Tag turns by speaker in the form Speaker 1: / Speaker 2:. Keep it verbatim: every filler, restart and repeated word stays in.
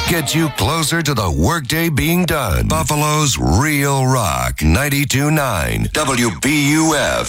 Speaker 1: gets you closer to the workday being done. Buffalo's Real Rock, ninety-two point nine W B U F.